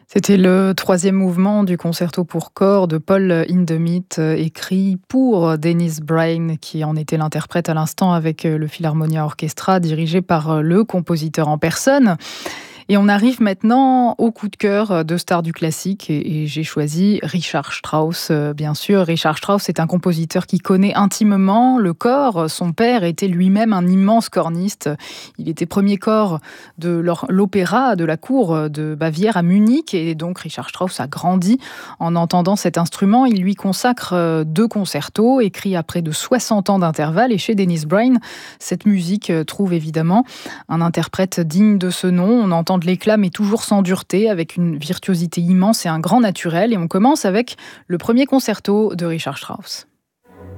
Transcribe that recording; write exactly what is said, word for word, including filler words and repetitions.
C'était le troisième mouvement du concerto pour corps de Paul Hindemith, euh, écrit pour Dennis Brain, qui en était l'interprète à l'instant avec euh, le Philharmonia Orchestra, dirigé par euh, le compositeur en personne. Et on arrive maintenant au coup de cœur de stars du classique et, et j'ai choisi Richard Strauss, euh, bien sûr. Richard Strauss est un compositeur qui connaît intimement le corps. Son père était lui-même un immense corniste. Il était premier corps de l'or- l'opéra de la cour de Bavière à Munich et donc Richard Strauss a grandi en entendant cet instrument. Il lui consacre euh, deux concertos écrits après de soixante ans d'intervalle et chez Dennis Brain, cette musique euh, trouve évidemment un interprète digne de ce nom. On entend de l'éclat mais toujours sans dureté, avec une virtuosité immense et un grand naturel. Et on commence avec le premier concerto de Richard Strauss.